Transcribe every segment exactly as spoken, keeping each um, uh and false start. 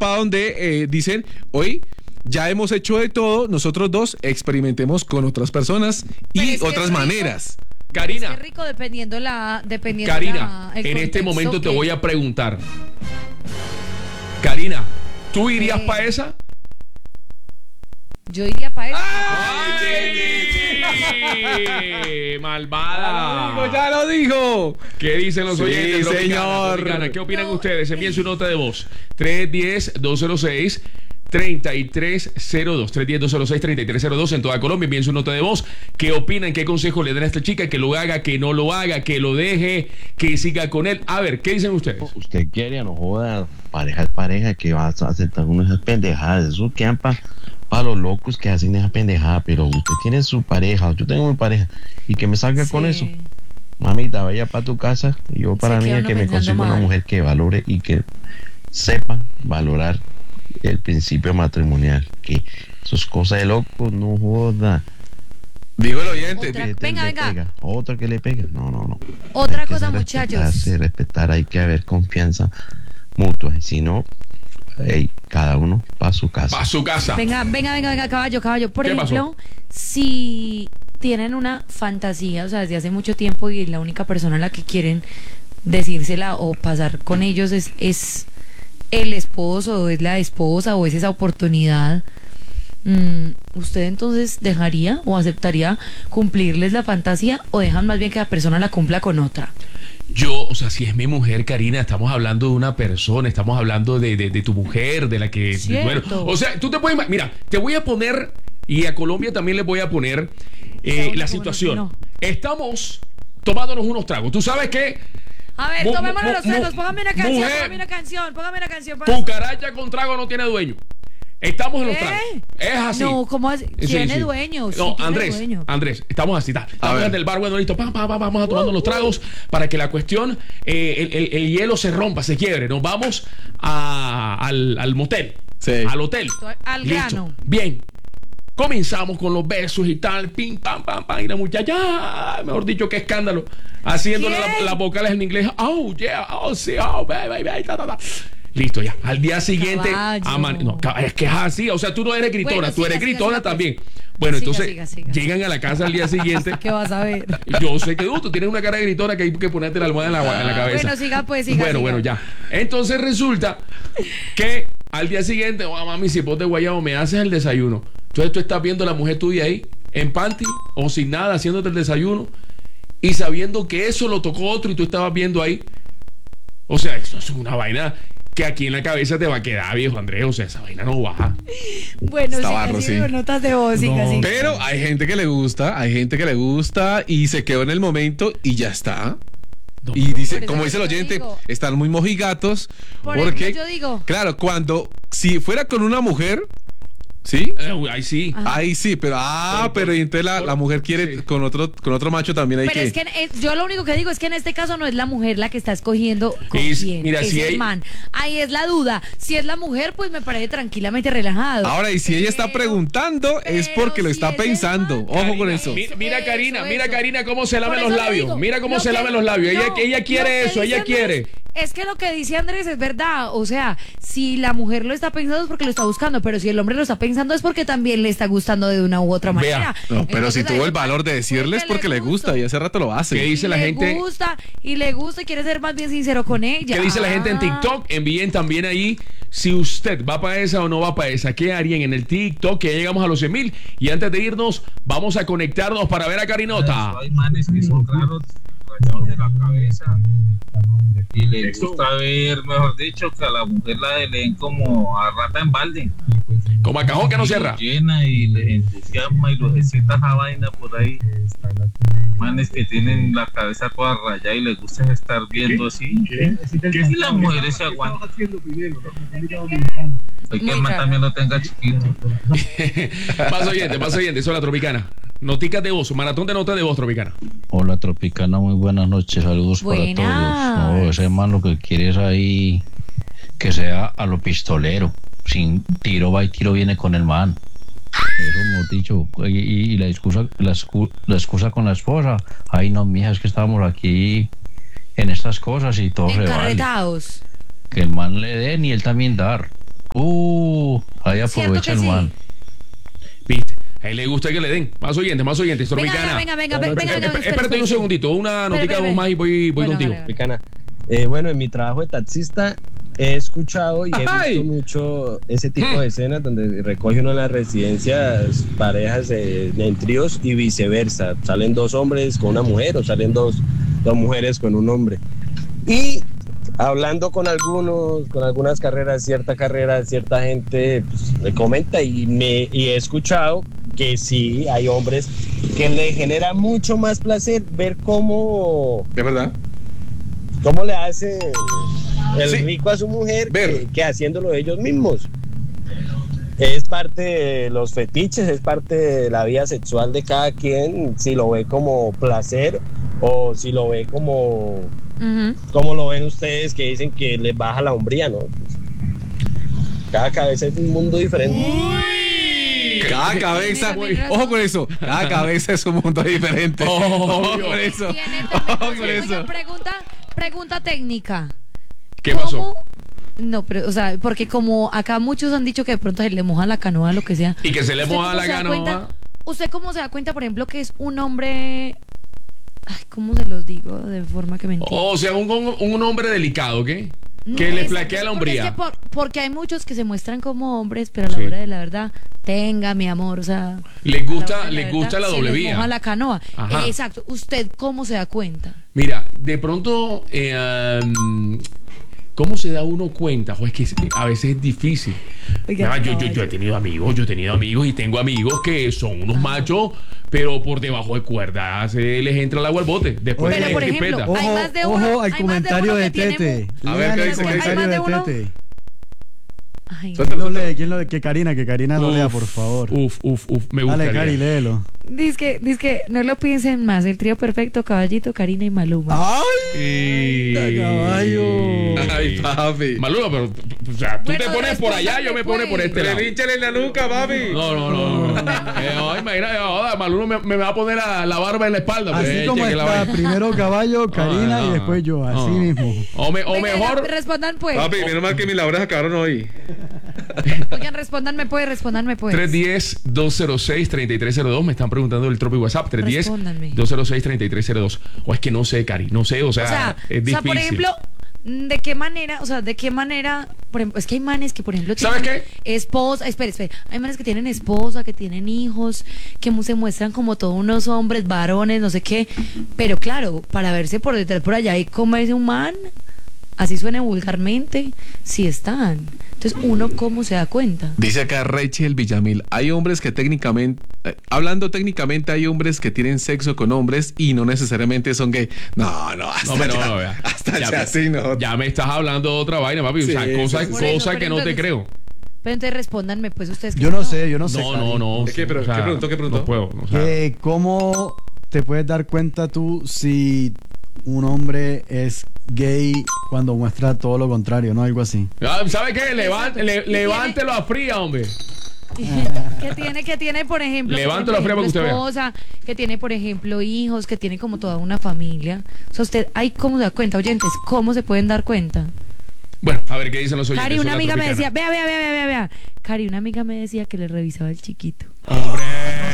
etapa donde eh, dicen, hoy ya hemos hecho de todo, nosotros dos experimentemos con otras personas Pero y es que otras es rico. maneras. Karina, Es que rico dependiendo la... Dependiendo Karina, la, el en este contexto momento te que- voy a preguntar. Karina, ¿tú irías Eh. para esa? Yo iría para eso. ¡Ay! ¡Malvada! Ya lo dijo. ¿Qué dicen los Sí, oyentes? Tropicana, señor. Tropicana? ¿Qué opinan No. ustedes? Envíen su nota de voz. tres uno cero, dos cero seis, tres tres cero dos. tres uno cero, dos cero seis, tres tres cero dos en toda Colombia. Envíen su nota de voz. ¿Qué opinan? ¿Qué consejo le dan a esta chica? Que lo haga, que no lo haga, que lo deje, que siga con él. A ver, ¿qué dicen ustedes? Usted quiere, no joda, pareja es pareja, que va a aceptar unas esas pendejadas. Eso quedan para pa los locos que hacen esa pendejada, pero usted tiene su pareja, yo tengo mi pareja, y que me salga Sí. con eso. Mamita, vaya para tu casa, y yo para Se mí queda es uno que me pensando consigo una mal. mujer que valore y que sepa valorar el principio matrimonial, que eso es cosa de locos, no joda. Digo el oyente. Otra- Que te- venga, le venga. pega, otro que le pega, no, no, no. Otra Hay que cosa, saber muchachos. respetarse, respetar, hay que haber confianza mutua, si no, hey, cada uno para su casa. Para su casa. Venga, venga, venga, venga, caballo, caballo. Por ¿Qué ejemplo, si tienen una fantasía, o sea, desde hace mucho tiempo y la única persona a la que quieren decírsela o pasar con ellos es, es el esposo o es la esposa o es esa oportunidad, mm, ¿usted entonces dejaría o aceptaría cumplirles la fantasía o dejan más bien que la persona la cumpla con otra? Yo, o sea, si es mi mujer, Karina, estamos hablando de una persona, estamos hablando de, de, de tu mujer, de la que... Cierto. Bueno, o sea, tú te puedes... ima- Mira, te voy a poner, y a Colombia también les voy a poner eh, Está la bueno, situación. no. Estamos tomándonos unos tragos. ¿Tú sabes qué? A ver, Mu- tomémonos mu- los tragos, mu- póngame una canción, mujer. póngame una canción, póngame una canción. para- Cucaracha con trago no tiene dueño. Estamos en los ¿Eh? tragos. Es así. No, ¿cómo así? Sí, Tiene sí. dueño, sí No, tiene Andrés, dueño. Andrés, estamos así. ta. Estamos ver. en el bar, bueno, listo. Pa, pa, pa, vamos a tomando los tragos para que la cuestión, eh, el, el- el hielo se rompa, se quiebre. Nos vamos a- al, al motel, Sí. al hotel. Al Listo. grano. Bien. Comenzamos con los besos y tal, pim, pam, pam, pam, y la muchacha, ah, mejor dicho, qué escándalo, haciéndole la- ¿Quién? las vocales en inglés, oh, yeah, oh, sí, oh, baby, baby, ta, ta, ta. Listo, ya. Al día siguiente, Caballo. aman- no, ca- es que es así, o sea, tú no eres gritona, Bueno, tú siga, eres siga, gritona siga, pues. también. Bueno, Siga, entonces siga, siga. llegan a la casa al día siguiente. ¿Qué vas a ver? Yo sé que uh, tú tienes una cara de gritona que hay que ponerte la almohada en la, en la cabeza. Bueno, siga, pues, siga, Bueno, siga. bueno, ya. Entonces resulta que al día siguiente, oh, mami, si vos de guayabo me haces el desayuno. Entonces tú estás viendo a la mujer tuya ahí, en panty o sin nada, haciéndote el desayuno y sabiendo que eso lo tocó otro y tú estabas viendo ahí. O sea, eso es una vaina que aquí en la cabeza te va a quedar, viejo Andrés. O sea, esa vaina no baja. Bueno, Está siga, barro, siga sí. con notas de voz, siga, No, siga. Pero hay gente que le gusta, hay gente que le gusta y se quedó en el momento y ya está. No, Y no. dice, Por eso como dice el yo oyente, digo- están muy mojigatos. Por porque, ejemplo, yo digo- claro, cuando, si fuera con una mujer, ¿sí? Eh, uy, ahí sí. Ajá. Ahí sí, pero, ah, Pero, pero y entonces la, por- la mujer quiere sí. con otro, con otro macho también hay Pero que. es que eh, yo lo único que digo es que en este caso no es la mujer la que está escogiendo con Es- quién, mira, es si el hay- man. Ahí es la duda. Si es la mujer, pues me parece tranquilamente relajado. Ahora, y si ella está Pero- preguntando, es pero porque lo si está es el pensando. man, Ojo con Karina, eso. mi- Mira, Eso, Karina, mira, eso. Karina, cómo se lamen Por los eso le labios. digo, Mira cómo lo se que- lamen los labios. ella, no, ella lo quiere que eso, dice ella Andrés, quiere. Es que lo que dice Andrés es verdad. O sea, si la mujer lo está pensando es porque lo está buscando, pero si el hombre lo está pensando es porque también le está gustando de una u otra Vea, manera. No, pero si Entonces, tuvo ahí el valor de decirles porque le gusta y hace rato lo hace. ¿Qué dice y la le gente? gusta y le gusta y quiere ser más bien sincero con ella. ¿Qué dice la gente en Ah. TikTok? Envíen también ahí si usted va para esa o no va para esa. ¿Qué harían en el TikTok? Que ya llegamos a los cien mil. Y antes de irnos, vamos a conectarnos para ver a Karinota. Hay manes que son raros, rayados de la cabeza. Y les gusta ver, mejor dicho, que a la mujer la leen como a rata en balde. Como a cajón que no Y cierra. los llena y les entusiasma y los excita esa vaina por ahí. Manes que tienen la cabeza toda rayada y les gusta estar viendo así. Y las mujeres se aguantan. Hay que el man también lo tenga chiquito. Más oyente, más oyente. Eso es la Tropicana. Noticas de voz, maratón de notas de voz, Tropicana. Hola Tropicana, muy buenas noches, saludos Buenas. para todos. No, ese man lo que quiere es ahí que sea a lo pistolero, sin tiro va y tiro viene con el man. Eso hemos dicho. Y, y- y la excusa, la, excu- la excusa con la esposa, ay no mija, es que estábamos aquí en estas cosas y todo se vale. Encarretados. Que el man le dé y él también dar. Uh, ahí ¿Cierto aprovecha que el sí? man. ¿Viste? A él le gusta que le den. Más oyentes, más oyentes. Venga, Tropicana. venga, venga, venga, venga, venga, Esp- espera, Espérate un espera. segundito. Una notica espera, más y voy, voy Bueno, contigo. vale, vale. Picana. Eh, bueno, en mi trabajo de taxista he escuchado y he ¡Ay! visto mucho ese tipo de escenas donde recoge uno en las residencias parejas eh, en tríos y viceversa. Salen dos hombres con una mujer o salen dos, dos mujeres con un hombre. Y hablando con algunos, con algunas carreras, cierta carrera, cierta gente pues, me comenta y, me, y he escuchado que sí hay hombres que le genera mucho más placer ver cómo... ¿Es verdad? ¿Cómo le hace el Sí. rico a su mujer Ver. que, que haciéndolo ellos mismos? Es parte de los fetiches, es parte de la vida sexual de cada quien, si lo ve como placer o si lo ve como, Ujú. como lo ven ustedes que dicen que les baja la hombría, ¿no? Cada cabeza es un mundo diferente. Cada cabeza, Tiene también ojo con eso, cada cabeza es un mundo diferente. Ojo con eso. Tiene Ojo también- con Oiga, eso. pregunta, pregunta técnica. ¿Qué pasó? ¿Cómo? No, pero, o sea, porque como acá muchos han dicho que de pronto se le moja la canoa, lo que sea. Y que se le ¿Usted moja cómo la se da canoa. cuenta- ¿Usted cómo se da cuenta, por ejemplo, que es un hombre... Ay, ¿cómo se los digo de forma que me entiendan? O sea, un, un, un hombre delicado, ¿qué? No, Que le es- flaquea la porque es hombría. que por- porque hay muchos que se muestran como hombres, pero a la Sí. hora de la verdad, tenga mi amor, o sea... Les a la gusta, hora de les verdad, gusta la se doble les vía. moja la canoa. Ajá. Exacto. ¿Usted cómo se da cuenta? Mira, de pronto, eh, um, ¿cómo se da uno cuenta? O es que a veces es difícil. Oiga, Ah, yo, yo, caballo. yo he tenido amigos, yo he tenido amigos y tengo amigos que son unos machos, pero por debajo de cuerdas se les entra el agua al bote. Después Pero, de por esquipeta. ejemplo, hay Ojo, más de uno- ojo hay al más de comentario uno de, que tiene Tete. mu- A ver, Lean ¿qué el dice? ¿Qué dice? comentario Hay de más de uno- Tete. Ay, Suéltalo, ¿Quién lo suéltalo. lee? ¿Quién lo lee? Que Karina, que Karina lo Uf, lea, por favor. Uf, uf, uf, me Dale, gustaría. Cari, léelo. Dice que, dice que no lo piensen más. El trío perfecto, Caballito, Karina y Maluma. ¡Ay! Y- Caballo. Ay, papi. Maluma, pero, o sea, tú Bueno, te pones por allá, yo me respóndame, pone por pues. este lado. Pinchale en la nuca, papi. No, no, no. no. Eh, oh, imagina, joda, Maluma me, me va a poner la, la barba en la espalda. pues, Así eh, como cheque la está, vaina. primero Caballo, Karina no, y después yo, así no. mismo. O, me- o Venga, mejor, venga, respondan pues. Papi, menos mal que mis labores acabaron hoy. Oigan, respondanme pues, respondanme pues. tres uno cero, dos cero seis, tres tres cero dos. Me están preguntando el Tropi WhatsApp. tres uno cero, Respóndanme. dos cero seis, tres tres cero dos. O es que no sé, Cari. No sé, o sea, O sea, es o difícil. sea, por ejemplo, ¿de qué manera? O sea, ¿de qué manera? Por ejemplo, es que hay manes que, por ejemplo, ¿Sabes tienen qué? esposa. Espera, espera. Hay manes que tienen esposa, que tienen hijos, que mu- se muestran como todos unos hombres, varones, no sé qué. Pero claro, para verse por detrás, por allá y comerse un man, así suena vulgarmente, sí están. Entonces, ¿uno cómo se da cuenta? Dice acá Rachel Villamil, hay hombres que técnicamente, eh, hablando técnicamente, hay hombres que tienen sexo con hombres y no necesariamente son gay. No, no, hasta No, pero ya, no, vea. hasta ya, ya, me- sí, no. ya me estás hablando de otra vaina, papi. Sí, o sea, sí, cosa, sí. Por eso, cosa pero que no te entonces- creo. Pero entonces respóndanme, pues ustedes. Yo no sé, yo no sé. No, Cari. no, no. ¿Qué, pero, o sea, ¿qué preguntó? ¿Qué preguntó? No puedo. O sea, Que ¿Cómo te puedes dar cuenta tú si un hombre es gay cuando muestra todo lo contrario, ¿no? Algo así. ah, ¿sabe qué? Levante, Exacto. le- Y tiene- levántelo a fría, hombre. que tiene, que tiene, por ejemplo, Levántalo que tiene, a por prueba que usted vea. ejemplo, esposa, que tiene, por ejemplo, hijos, que tiene como toda una familia. O sea, usted, ¿hay cómo se da cuenta, oyentes? ¿Cómo se pueden dar cuenta? Bueno, a ver qué dicen los oyentes. Cari, Son una la amiga me Tropicana. decía, vea, vea, vea, vea, vea, vea. Cari, una amiga me decía que le revisaba el chiquito. ¡Hombre!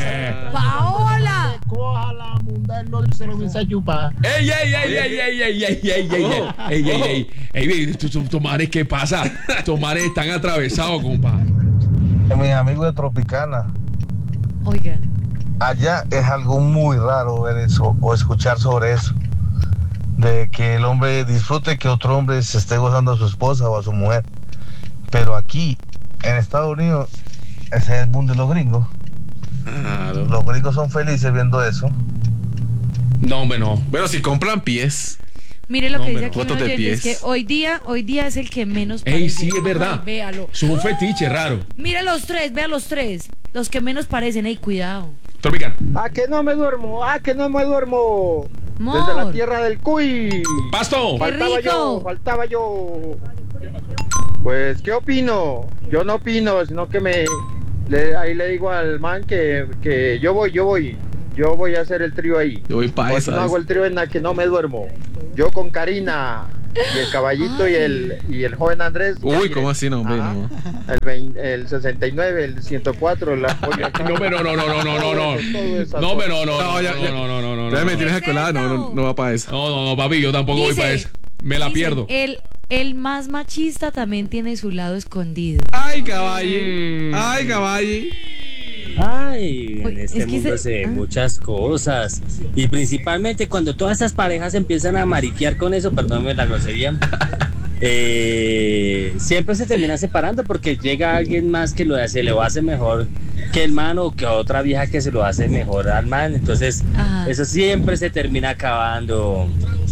¡Paola! Coja la munda, no se lo hubiese chupado. ¡Ey, ey, ey, ey, ey, ey, ey, ey, ey, ey, ey, ey, ey, ey, ey, tu- tu- tu manes, ¿qué pasa? Estos manes están atravesados, compa. Mis amigos de Tropicana, Oigan, allá es algo muy raro ver eso o escuchar sobre eso. De que el hombre disfrute que otro hombre se esté gozando a su esposa o a su mujer. Pero aquí, en Estados Unidos, ese es el mundo de los gringos. Claro. Los gringos son felices viendo eso. No, hombre, no. Bueno, si compran pies. mire lo No, que hombre, dice no. aquí un Fotos de oyente, es que pies. hoy día, hoy día es el que menos Ey, parece. sí, es verdad. Ay, véalo. Es un fetiche raro. Mire los tres, vea los tres. Los que menos parecen, ey, cuidado. Tropicana. Ah, que no me duermo, ah, que no me duermo. Mor. Desde la tierra del Cuy. Pasto. Qué Faltaba rico. yo, faltaba yo. Pues, ¿qué opino? Yo no opino, sino que me... le- ahí le digo al man que, que yo voy, yo voy. Yo voy a hacer el trío ahí. Yo voy pa' O si esa. no hago el trío en la que no me duermo. Yo con Karina. Y el caballito y el, y el joven Andrés. Uy, ¿cómo así, no, hombre? Ajá. No. El, veinte, el sesenta y nueve, el ciento cuatro, la joya. No, pero no, no, no, no, no, no. No, pero no, no, No, ya- ya- no, no, no, no, Ya no. me tienes ¿Qué es colada, no, no, eso? no va para eso. No, no, no, papi, yo tampoco voy Dice- para eso. Me la Dicen, pierdo. El, el más machista también tiene su lado escondido. Ay, caballo. Ay, caballo. Ay, Uy, en este es que mundo se- se ven ah. muchas cosas. Y principalmente cuando todas esas parejas empiezan a mariquear con eso, perdónme la grosería, eh, siempre se termina separando porque llega alguien más que lo hace, lo hace mejor que el man o que otra vieja que se lo hace mejor al man. Entonces, Ajá. eso siempre se termina acabando.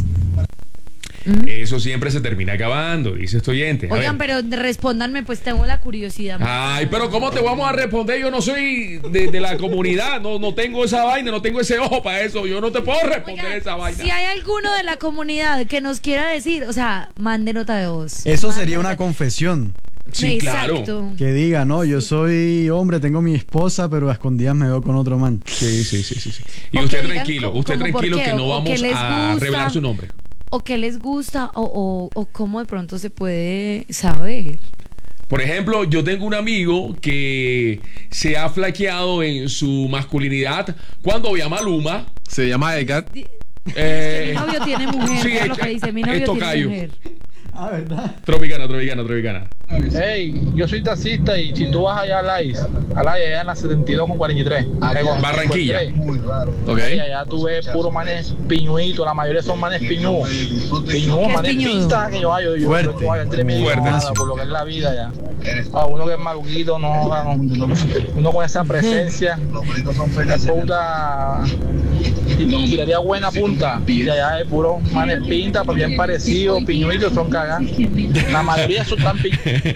¿Mm? Eso siempre se termina acabando, dice este oyente. A Oigan, ver. pero respóndanme, pues tengo la curiosidad. Ay, pero ¿cómo te vamos a responder? Yo no soy de, de la comunidad, no, no tengo esa vaina, no tengo ese ojo para eso. Yo no te puedo responder Oigan, esa vaina. si hay alguno de la comunidad que nos quiera decir, o sea, mande nota de voz. Eso Mande sería nota- una confesión. Sí, claro. Exacto. Que diga, no, yo soy hombre, tengo mi esposa, pero a escondidas me veo con otro man. Sí, sí, sí, sí, sí. Y O usted que digan tranquilo, co- usted como por tranquilo qué, que no o que vamos les a gusta. revelar su nombre. O qué les gusta, o, o, o cómo de pronto se puede saber. Por ejemplo, yo tengo un amigo que se ha flaqueado en su masculinidad cuando ve a Maluma. Se llama Edgar. Eh, Mi novio tiene mujer, sí, es lo es- que dice, mi es novio tiene tocayo. mujer. Ah, ¿verdad? Tropicana, tropicana, tropicana. Hey, yo soy taxista y si tú vas allá a Lais, a Lais allá en la setenta y dos con cuarenta y tres, ahí con Barranquilla. cincuenta y tres, Ok. y allá tú ves puros manes piñuitos, la mayoría son manes piñudos. Piñudos, ¿Qué es manes piñudo? pintas que yo hallo, yo, Fuerte, yo, yo entre medio fuerte. nada, por lo que es la vida ya. A uno que es maluquito, no, no, uno con esa presencia, la puta tiraría buena punta, y allá es puro manes pintas, pero bien parecidos, piñuitos, son cagas. La mayoría son tan piñudos. Vení,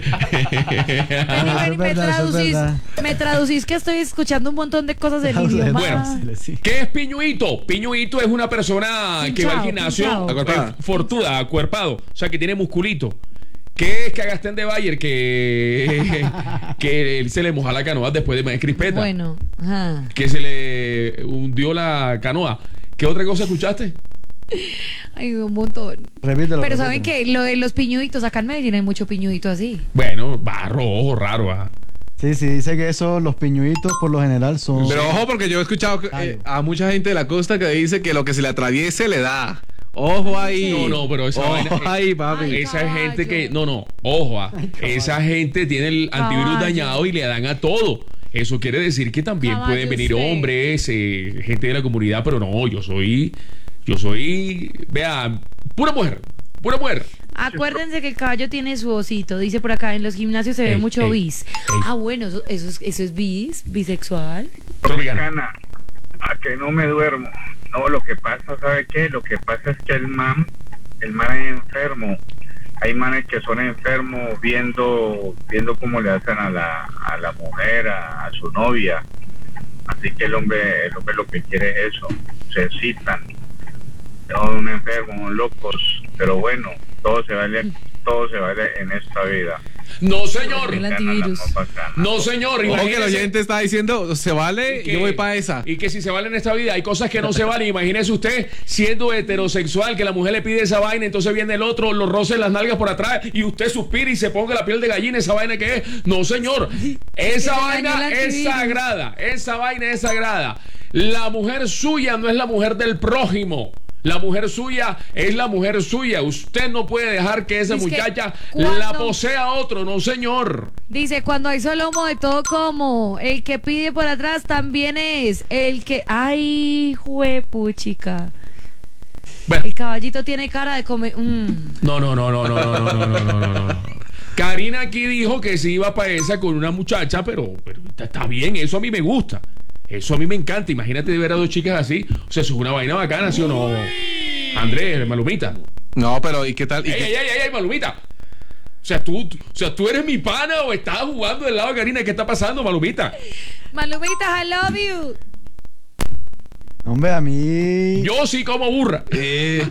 Ah, vení, eso es me verdad, eso es traducís, verdad. me traducís que estoy escuchando un montón de cosas del idioma. Bueno, ¿qué es piñuito? Piñuito es una persona que va al Pinchao, gimnasio pinchao. Acuerpada. eh, fortuda, acuerpado, o sea que tiene musculito. ¿Qué es Cagastén de Bayer? Que, que él se le moja la canoa después de Maíz Crispeta. Bueno, ajá. Que se le hundió la canoa. ¿Qué otra cosa escuchaste? Ay, un montón. Repítelo. Pero saben repítelo. que lo de los piñuditos, acá en Medellín hay mucho piñudito así. Bueno, barro, ojo, raro. ah. Sí, sí, dice que eso, los piñuitos por lo general son... Pero ojo, porque yo he escuchado que, eh, a mucha gente de la costa que dice que lo que se le atraviese le da. Ojo ahí. No, no, pero esa Ojo vaina- ahí, papi. Ay, Esa caballo. gente que. No, no, ojo, ah, esa gente tiene el antivirus Caballo. dañado y le dan a todo. Eso quiere decir que también Caballo pueden venir usted. hombres, eh, gente de la comunidad, pero no, yo soy. Yo soy. Vea, pura mujer. Pura mujer. Acuérdense que el caballo tiene su osito. Dice por acá, en los gimnasios se ve Ey, mucho ey, bis. ey. Ah, bueno, eso, eso, es, eso es bis, bisexual. Tropicana. A que no me duermo. No, lo que pasa, ¿sabe qué? Lo que pasa es que el man, el man es enfermo. Hay manes que son enfermos viendo viendo cómo le hacen a la, a la mujer, a, a su novia. Así que el hombre, el hombre lo que quiere es eso. Se excitan. Son un enfermo, son locos. Pero bueno, todo se vale, todo se vale en esta vida. No, señor. El antivirus. No, señor. Ojo que el imagínese- oyente está diciendo, se vale, Y que- yo voy para esa. Y que si se vale en esta vida, hay cosas que no se valen. Imagínese usted siendo heterosexual, que la mujer le pide esa vaina, entonces viene el otro, lo roce las nalgas por atrás y usted suspira y se ponga la piel de gallina. Esa vaina que es. No, señor. Esa Se le vaina dañó el es antivirus. sagrada. Esa vaina es sagrada. La mujer suya no es la mujer del prójimo. La mujer suya es la mujer suya. Usted no puede dejar que esa Es que muchacha cuando- la posea otro. No, señor. Dice, cuando hay solo humo de todo como, el que pide por atrás también es el que... Ay, juepuchica. Bueno. El caballito tiene cara de comer... mm. No, no, no, no, no, no, no, no, no, no, no, no. Karina aquí dijo que se iba para esa con una muchacha, pero, pero está, está bien, eso a mí me gusta. Eso a mí me encanta. Imagínate de ver a dos chicas así. O sea, eso es una vaina bacana, ¿sí o no? Andrés, Malumita. No, pero ¿y qué tal? ¿Y ¡Ey, qué- ey, ey, ey, Malumita! O sea, tú, tú- o sea, tú eres mi pana o estás jugando del lado de Karina. ¿Qué está pasando, Malumita? Malumita, I love you. Hombre, a mí... Yo sí como burra. Eh,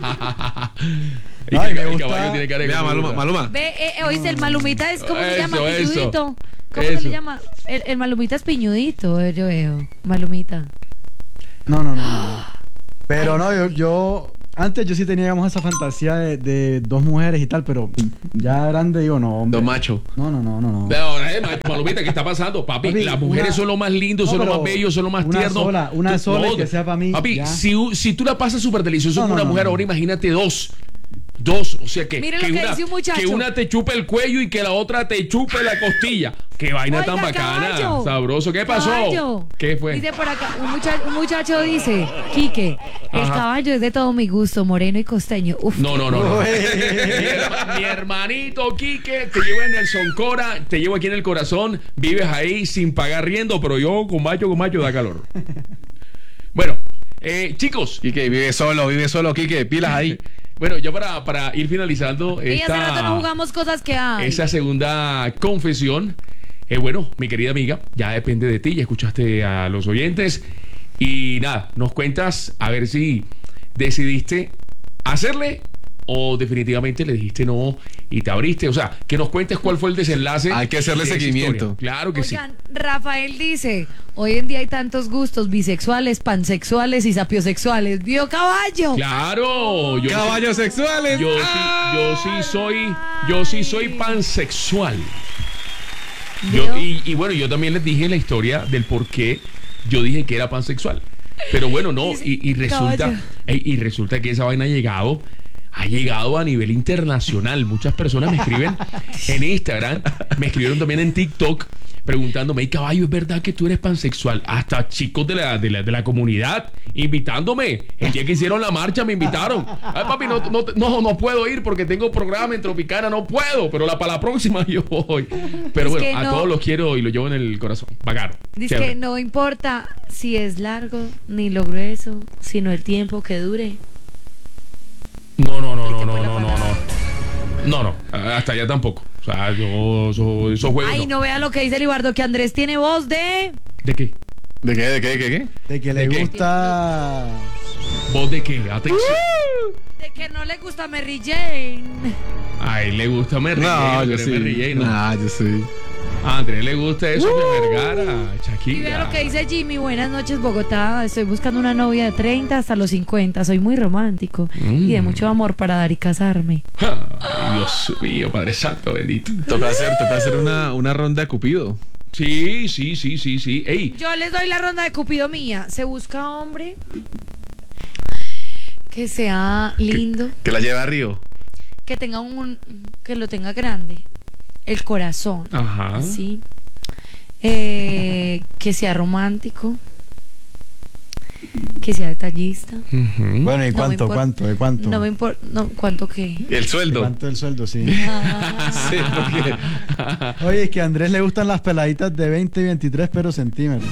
Y Ay, que me el gusta- caballo tiene cara de vea, como Maluma, burra. Maluma. Ve, eh, eh, oíste, el malumita es, ¿cómo se Eso, llama? eso, Piñudito. ¿Cómo eso. se le llama? El, el malumita es piñudito, yo veo. Malumita. No, no, no, no. Pero no, yo, yo Antes yo sí teníamos esa fantasía de, de dos mujeres y tal, pero ya grande digo, no, hombre. Dos machos. No, no, no, no, no. Pero, eh, Malumita, ¿qué está pasando? Papi, Papi, las mujeres una- son lo más lindo, No, son lo pero más bello, son lo más una tierno. sola, una Tú- sola y no, que sea para mí, Papi, ya. si, si tú la pasas súper delicioso No, con no, una no, mujer, no. ahora imagínate dos. Dos, o sea que, Mire que, lo que una, dice un muchacho. que una te chupe el cuello y que la otra te chupe la costilla. Qué vaina Oiga, tan bacana, caballo. sabroso. ¿Qué pasó? Caballo. ¿Qué fue? Dice por acá, un muchacho, un muchacho dice, Quique, el Ajá. caballo es de todo mi gusto, moreno y costeño. Uf, No, no, no. no. Uy. mi, herma- mi hermanito Quique, te llevo en el Soncora, te llevo aquí en el corazón, vives ahí sin pagar riendo, pero yo con macho, con macho da calor. Bueno, eh, chicos. Quique, vive solo, vive solo, Quique, pilas ahí. Bueno, ya para, para ir finalizando y hace rato no esta, jugamos cosas que hay. esa segunda confesión, eh, bueno, mi querida amiga, ya depende de ti, ya escuchaste a los oyentes y nada, nos cuentas a ver si decidiste hacerle o definitivamente le dijiste no y te abriste, o sea, que nos cuentes cuál fue el desenlace. Hay que hacerle de esa seguimiento. historia. Claro que Oigan, Rafael dice, hoy en día hay tantos gustos bisexuales, pansexuales y sapiosexuales. ¿Vio caballo? sí. Claro, yo Caballos sexuales. Yo sí, yo sí soy, yo sí soy pansexual. Yo, y, y bueno, yo también les dije la historia del por qué yo dije que era pansexual. Pero bueno, no, y, y resulta, Caballo. ey, y resulta que esa vaina ha llegado, ha llegado a nivel internacional. Muchas personas me escriben en Instagram, me escribieron también en TikTok preguntándome, "Ey, caballo, ¿es verdad que tú eres pansexual?" Hasta chicos de la, de la, de la comunidad invitándome. El día que hicieron la marcha me invitaron. Ay, papi, no, no, no, no puedo ir porque tengo programa en Tropicana, no puedo, pero la, para la próxima yo voy. Pero Es bueno, que a no- todos los quiero y los llevo en el corazón. Bacano. Dice Chévere. que no importa si es largo ni lo grueso, sino el tiempo que dure. No, no, no, no, no, no, no, no. No, no, hasta allá tampoco. O sea, yo, eso- esos juegos. Ay, no. no vea lo que dice Libardo, que Andrés tiene voz de... ¿De qué? ¿De qué, de qué, de qué, qué? De que le ¿De qué? gusta. ¿Vos de qué? Atención. De que no le gusta Mary Jane. A él le gusta Mary No, Jane, yo pero sí. Mary Jane, ¿no? Nah, yo sí. A Andrés le gusta eso de Vergara, Y vea Shakira. lo que dice Jimmy, buenas noches Bogotá, estoy buscando una novia de treinta hasta los cincuenta, soy muy romántico Mm. y de mucho amor para dar y casarme. Ay, Dios mío, Padre Santo, bendito. Toca hacer, toca hacer una, una ronda de Cupido. Sí, sí, sí, sí, sí. Ey, Yo les doy la ronda de Cupido mía, se busca hombre que sea lindo, Que la lleva a Río. que tenga un, que lo tenga grande, el corazón, ajá. sí, eh, que sea romántico, que sea detallista. Ujú. Bueno, ¿y No me cuánto, importa. cuánto, de cuánto? No me importa, no, ¿cuánto qué? El ¿De sueldo. cuánto el sueldo, sí. Ah, Sí, porque Oye, es que a Andrés le gustan las peladitas de veinte y veintitrés pero centímetros.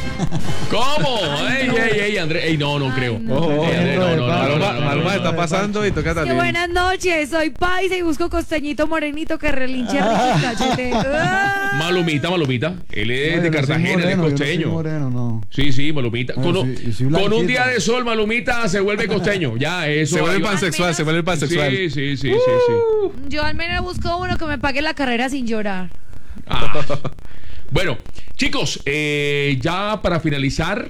¿Cómo? Ey, ey, ey, Andrés. Ey, no, no Ay, creo. no. Ojo, Ey, Andrés, no, no, no, no, Maluma, no, no, Maluma no, está no. pasando y toca que también. buenas noches, soy paisa y busco costeñito morenito que relinche rico y cachete. Ah. Malumita, Malumita. Él es No, de yo no soy Cartagena, él es moreno, yo no soy costeño. moreno, no. Sí, sí, Malumita. No, Con, yo un- soy- yo soy con un blanquito. día de sol, Malumita se vuelve costeño. Ya, eso. Se vuelve ayuda. pansexual, se vuelve pansexual. Sí, sí, sí, sí, sí. Yo al menos busco uno que me pague la carrera sin llorar. Ah. Bueno, chicos, eh, ya para finalizar,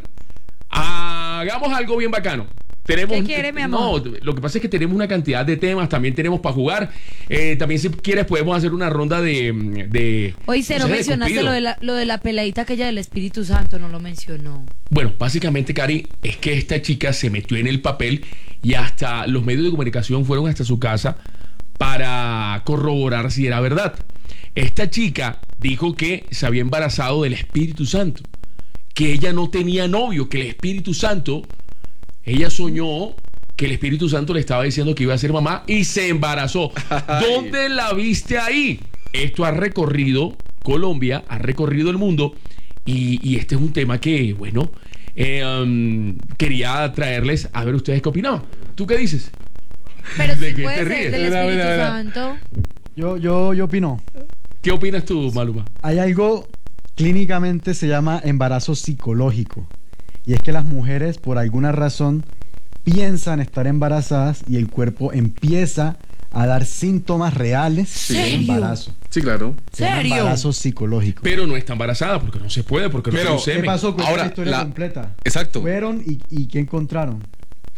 hagamos algo bien bacano. Tenemos, ¿Qué quiere, mi amor? No, lo que pasa es que tenemos una cantidad de temas, también tenemos para jugar. Eh, también si quieres podemos hacer una ronda de... de Oye, se no no sé, de mencionaste Cupido. lo de, la, lo de la peladita aquella del Espíritu Santo, no lo mencionó. Bueno, básicamente, Cari, es que esta chica se metió en el papel y hasta los medios de comunicación fueron hasta su casa para corroborar si era verdad. Esta chica dijo que se había embarazado del Espíritu Santo, que ella no tenía novio, que el Espíritu Santo, ella soñó que el Espíritu Santo le estaba diciendo que iba a ser mamá y se embarazó. ¿Dónde la viste ahí? Esto ha recorrido Colombia, ha recorrido el mundo y, y este es un tema que, bueno, eh, um, quería traerles a ver ustedes qué opinaban. ¿Tú qué dices? Pero ¿De sí qué puede te ser ríes? del Mira, Espíritu mira, mira. Santo. Yo, yo, yo opino. ¿Qué opinas tú, Maluma? Hay algo clínicamente se llama embarazo psicológico. Y es que las mujeres, por alguna razón, piensan estar embarazadas y el cuerpo empieza a dar síntomas reales de ¿Serio? embarazo. Sí, claro. Se llama ¿Serio? embarazo psicológico. Pero no está embarazada porque no se puede, porque no Pero, tiene un ¿Qué semen. pasó con Ahora, la historia la- completa? Exacto. Fueron y, y ¿qué encontraron? Ah,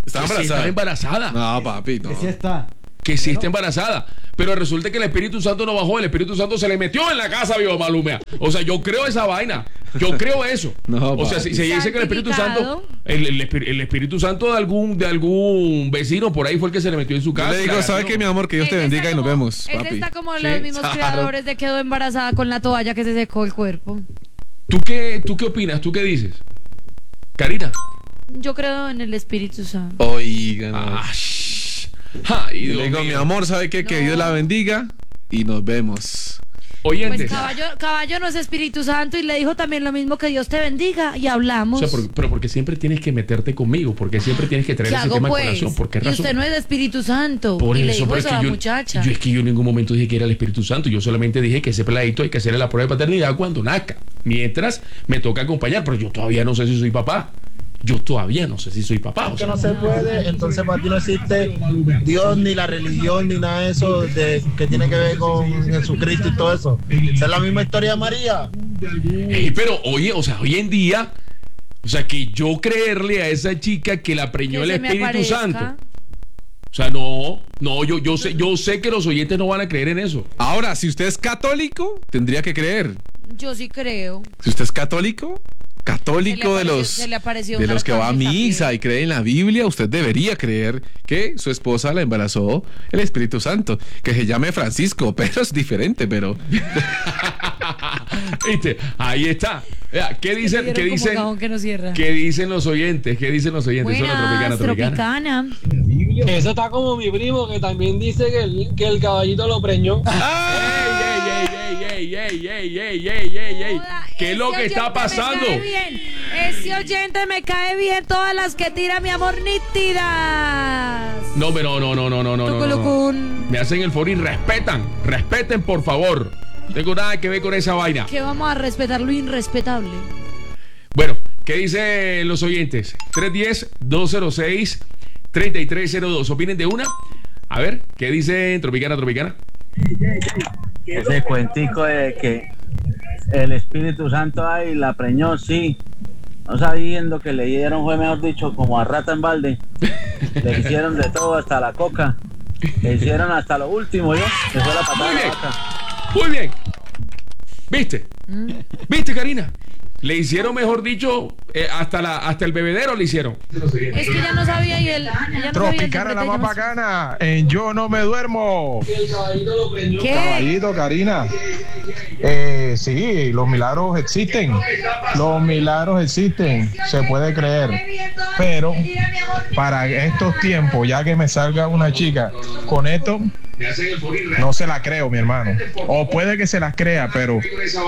¿Está Que sí embarazada? está embarazada. No, papi, no. Que sí está. Que sí está embarazada. Pero resulta que el Espíritu Santo no bajó, el Espíritu Santo se le metió en la casa, vivo Malumea. O sea, yo creo esa vaina. Yo creo eso. No, o sea, papi. si se dice que el Espíritu Santo, el, el, Espí- el Espíritu Santo de algún, de algún vecino por ahí fue el que se le metió en su Yo casa. le digo, La ¿sabe agarró. qué, mi amor? Que Dios te Ese bendiga está y nos como- vemos, Ese papi. está como Sí, los mismos claro. creadores de quedó embarazada con la toalla que se secó el cuerpo. ¿Tú qué, ¿Tú qué opinas? ¿Tú qué dices? Karina. Yo creo en el Espíritu Santo. Oigan. Ah, shh. Ay, Y Dios le digo, mi mío. amor, ¿sabe qué? Que No. Dios la bendiga y nos vemos. Oyentes. Pues caballo, caballo no es Espíritu Santo y le dijo también lo mismo, que Dios te bendiga, y hablamos. O sea, por- pero porque siempre tienes que meterte conmigo, porque siempre tienes que traer ¿Qué ese hago tema pues? al corazón. ¿Por qué Y razón? usted no es Espíritu Santo. Por y le eso, dijo pero eso es a que la yo, muchacha. yo es que yo en ningún momento dije que era el Espíritu Santo. Yo solamente dije que ese peladito hay que hacerle la prueba de paternidad cuando nazca. Mientras me toca acompañar, pero yo todavía no sé si soy papá. Yo todavía no sé si soy papá. o Que sea. no se puede, entonces para ti no existe Dios ni la religión ni nada de eso de, que tiene que ver con Jesucristo y todo eso. Esa es la misma historia de María. Ey, pero oye, o sea, hoy en día, o sea, que yo creerle a esa chica que la preñó Que el se me Espíritu aparezca. Santo. O sea, no, no, yo, yo sé, yo sé que los oyentes no van a creer en eso. Ahora, si usted es católico, tendría que creer. Yo sí creo. Si usted es católico, católico Se le de apareció- los, se le apareció de un los que va a arcángel misa y cree en la Biblia, usted debería creer que su esposa la embarazó el Espíritu Santo. Que se llame Francisco, pero es diferente, pero... ¿Viste? Ahí está. Vea, ¿Qué dicen, Le qué dieron como dicen, cajón que no cierra. qué dicen los oyentes? ¿Qué dicen los oyentes? Son Buenas, tropicana, tropicana. tropicana. Eso está como mi primo que también dice que el, que el caballito lo preñó. ¡Ey, ey, ey, ey, ey, ey, ey, ey, ey! ¿Qué es lo que está pasando? Me cae bien. Ese oyente me cae bien. Todas las que tira mi amor nítidas. No, pero no, no, no, no, no, no, no, no. Tocolocún. Me hacen el favor y respetan, respeten por favor. No tengo nada que ver con esa vaina. Que vamos a respetar lo irrespetable. Bueno, ¿qué dicen los oyentes? tres uno cero, dos cero seis, tres tres cero dos. ¿Opinen de una? A ver, ¿qué dicen Tropicana, Tropicana? Ese cuentico de que el Espíritu Santo ahí la preñó, sí. No sabiendo que le dieron, fue mejor dicho, como a rata en balde. Le hicieron de todo, hasta la coca. Le hicieron hasta lo último, ¿yo? Que fue la patada Muy de la bien. vaca. Muy bien. ¿Viste? ¿Viste, Karina? Le hicieron, mejor dicho, eh, hasta, la, hasta el bebedero le hicieron. Es que ya no sabía y él. ella no Tropicana, sabía la el más nombre, bacana. En Yo No Me Duermo. ¿Qué? Caballito, Karina. Eh, sí, los milagros existen. Los milagros existen. Se puede creer. Pero para estos tiempos, ya que me salga una chica con esto, no se la creo, mi hermano. O puede que se las crea, pero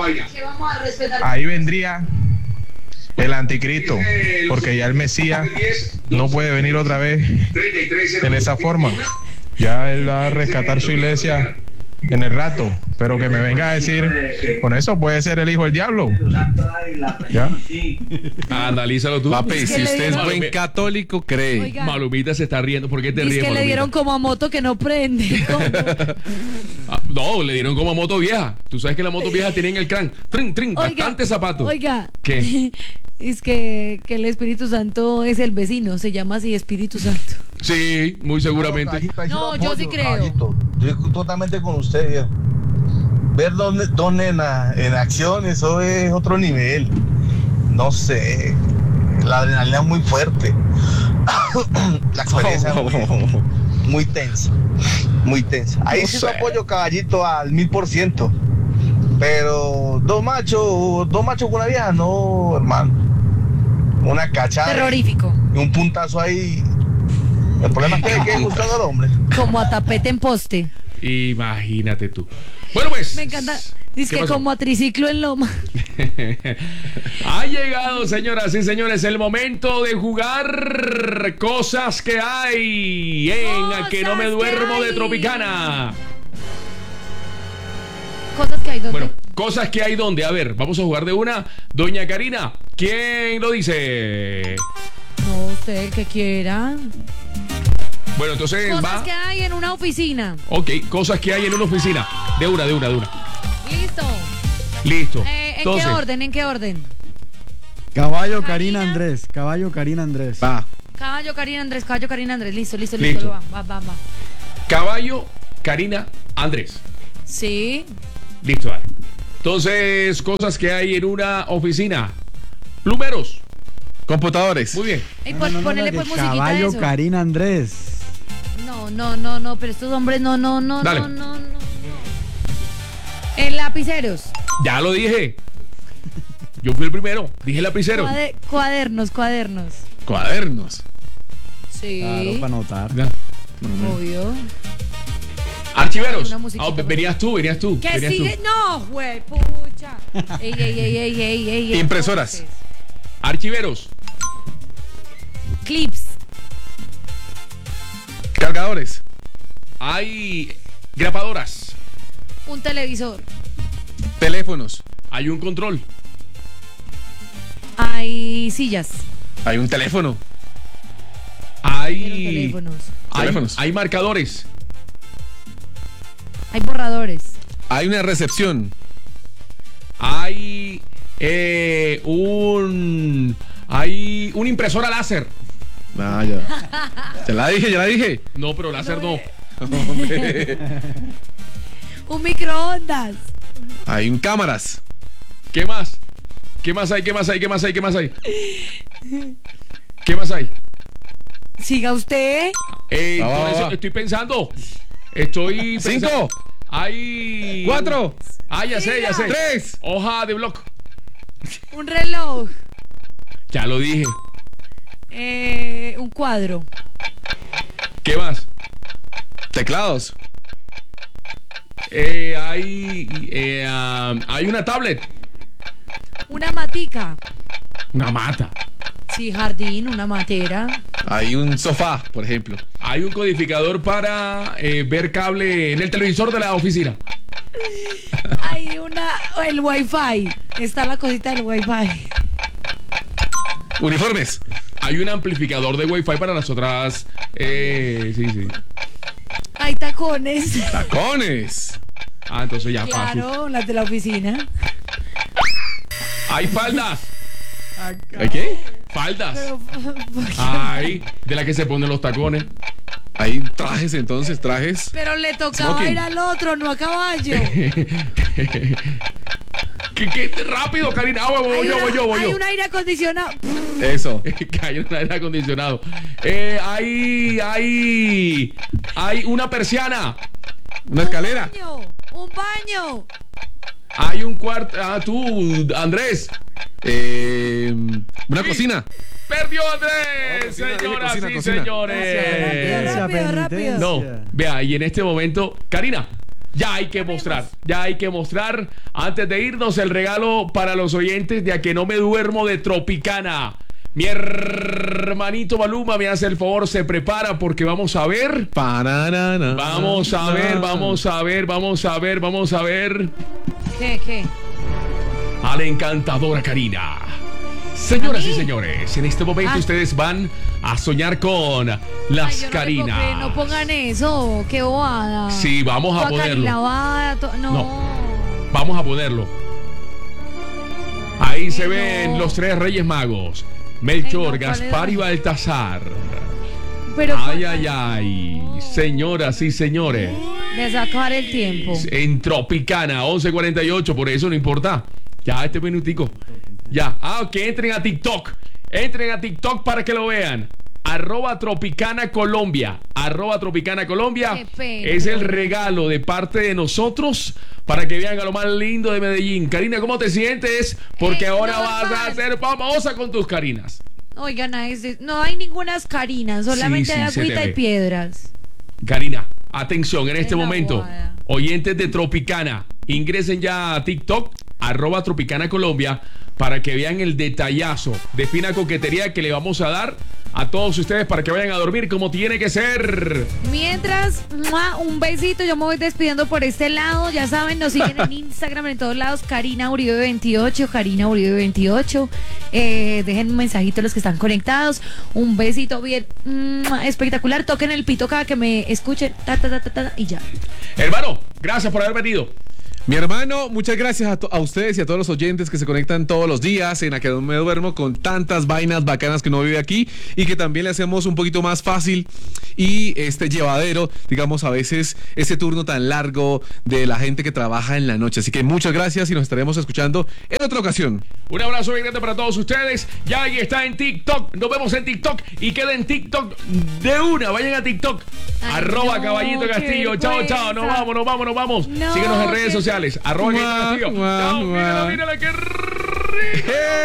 ahí vendría el anticristo, porque ya el Mesías no puede venir otra vez en esa forma. Ya él va a rescatar su iglesia en el rato, pero que me venga a decir, con eso puede ser el hijo del diablo. ¿Ya? Analízalo tú. Papi, Es que si le usted es dieron- buen católico, cree. Oiga. Malumita se está riendo. ¿Por qué te Dice ríes, que le Malumita? dieron como a moto que no prende. Ah, no, le dieron como a moto vieja. Tú sabes que la moto vieja tienen el crán. Trin, trin, bastante zapato. Oiga. ¿Qué? Es que, que el Espíritu Santo es el vecino. Se llama así Espíritu Santo. Sí, muy seguramente. No, yo sí creo. Caballito, yo estoy totalmente con usted, viejo. Ver dos, dos nenas en acción, eso es otro nivel. No sé, la adrenalina es muy fuerte. La experiencia es muy, muy tensa, muy tensa. Ahí sí su apoyo, caballito, al mil por ciento. Pero dos machos, dos machos con una vieja, no, hermano. Una cachada. Terrorífico. Y un puntazo ahí. El problema es que le quede gustando al hombre. Como a tapete en poste. Imagínate tú. Bueno, pues. Me encanta. Dice ¿Qué que pasó? como a triciclo en loma. Ha llegado, señoras y señores, el momento de jugar cosas que hay en A Que No Me Duermo de Tropicana. Cosas que hay donde. Bueno, cosas que hay donde. A ver, vamos a jugar de una. Doña Karina, ¿quién lo dice? No, usted el que quiera. Bueno, entonces Cosas va. que hay en una oficina. Ok, cosas que hay en una oficina. De una, de una, de una. Listo. Listo. Eh, ¿En Entonces, qué orden? ¿En qué orden? Caballo, Karina, Andrés. Caballo, Karina, Andrés. Va. Caballo, Karina Andrés, caballo, Karina Andrés. Listo, listo, Listo. listo. Va, va, va, va. Caballo, Karina, Andrés. Sí. Listo, dale. Entonces, cosas que hay en una oficina. Plumeros. Computadores. Muy bien. Ey, No, pon- no, no, ponele no, pues de musiquita a caballo, eso. Karina Andrés. No, no, no, no, pero estos hombres no, no, no, Dale. no, no, no. En lapiceros. Ya lo dije. Yo fui el primero. Dije lapicero. Cuade- cuadernos, cuadernos. Cuadernos. Sí. Claro, para anotar. Ya. Obvio. Archiveros. Una musiquita, Ah, por venías tú, venías tú. ¿Qué venías sigue? tú. No, güey, pucha. Ey, ey, ey, ey, ey, ey, ey. Impresoras. Entonces, Archiveros. Clips. Cargadores. Hay grapadoras. Un televisor. Teléfonos. Hay un control. Hay sillas. Hay un teléfono. Hay. Teléfonos. Hay, Teléfonos. hay marcadores. Hay borradores. Hay una recepción. Hay eh, un. Hay una impresora láser. Ah, ya. Ya la dije, ya la dije. No, pero láser no. Hombre. Un microondas. Hay un cámaras. ¿Qué más? ¿Qué más hay? ¿Qué más hay? ¿Qué más hay? ¿Qué más hay? ¿Qué más hay? Siga usted. Eh, Va, va, por eso va. estoy pensando. Estoy Cinco. pensando. Hay. Cuatro. Ah, ya sé, ya sé. Tres. Hoja de bloc. Un reloj. Ya lo dije. Eh, un cuadro. ¿Qué más? Teclados. Eh, hay. eh, ah, hay una tablet. Una matica. Una mata. Sí, jardín, una matera. Hay un sofá, por ejemplo. Hay un codificador para eh, ver cable en el televisor de la oficina. Hay una. El wifi. Está la cosita del wifi. Uniformes. Hay un amplificador de Wi-Fi para las otras. Eh, sí, sí. Hay tacones. Tacones. Ah, entonces ya fácil. Claro, las de la oficina. Hay faldas. ¿Hay qué? Faldas. Pero, ¿por qué? Ay, de la que se ponen los tacones. Hay trajes entonces, trajes. Pero le tocaba Smoking. ir al otro, no a caballo. ¿Qué, qué? Rápido, Karina. Ah, voy, voy Hay yo, una- voy yo, voy hay yo. un aire acondicionado. Eso. Que hay un aire acondicionado. Eh, hay, hay, hay una persiana. Una escalera. Baño, un baño. Hay un cuarto. Ah, tú, Andrés. Eh, una cocina. Perdió Andrés, No, cocina, señoras cocina, y cocina. señores. Rápido, rápido. No, vea, y en este momento, Karina, ya hay que mostrar, ya hay que mostrar, antes de irnos, el regalo para los oyentes de A Que No Me Duermo de Tropicana. Mi hermanito Maluma me hace el favor, se prepara porque vamos a ver. Pananana. Vamos a ver, vamos a ver, vamos a ver, vamos a ver ¿Qué, qué? a la encantadora Karina. Señoras y señores, en este momento Ah. ustedes van a soñar con las Ay, yo no le puedo creer, Karinas. No pongan eso, qué bobada. Sí, vamos a Toda ponerlo. carilavada, to- no. No. Vamos a ponerlo. Ahí se Ay, ven no. los tres Reyes Magos: Melchor, Ay, no, ¿cuál Gaspar era? y Baltasar. Pero Ay, ay, ay. Señoras y señores, de sacar el tiempo. en Tropicana, once cuarenta y ocho, por eso no importa. Ya, este minutico. Ya. Ah, que entren a TikTok. Entren a TikTok para que lo vean. Arroba Tropicana Colombia. Arroba Tropicana Colombia. Qué pena. Es el regalo de parte de nosotros para que vean a lo más lindo de Medellín. Karina, ¿cómo te sientes? Porque Eh, ahora normal. vas a ser famosa con tus Karinas. Oigan, a ese- no hay ninguna Karinas, solamente Sí, hay sí, se agüita te y ve. piedras. Karina, atención en este En la momento. bobada. Oyentes de Tropicana, ingresen ya a TikTok, arroba Tropicana Colombia, para que vean el detallazo de fina coquetería que le vamos a dar a todos ustedes para que vayan a dormir como tiene que ser. Mientras, ¡mua! Un besito, yo me voy despidiendo por este lado. Ya saben, nos siguen en Instagram en todos lados, Karina Uribe veintiocho, Karina Uribe veintiocho. Eh, dejen un mensajito a los que están conectados. Un besito bien ¡mua! Espectacular. Toquen el pito cada que me escuchen. Ta, ta, ta, ta, ta, y ya. Hermano, gracias por haber venido. Mi hermano, muchas gracias a, to- a ustedes y a todos los oyentes que se conectan todos los días en A Que No Me Duermo con tantas vainas bacanas que uno vive aquí y que también le hacemos un poquito más fácil y este llevadero, digamos, a veces ese turno tan largo de la gente que trabaja en la noche. Así que muchas gracias y nos estaremos escuchando en otra ocasión. Un abrazo bien grande para todos ustedes. Ya ahí está en TikTok. Nos vemos en TikTok y queda en TikTok de una. Vayan a TikTok. Ay, arroba no, Caballito qué Castillo. Chao, chao. Nos vergüenza. vamos, nos vamos, nos vamos. No, Síguenos en redes qué- sociales. Arroba Caballito Castillo. Guau, Chao, guau. mírala, mírala, qué rico.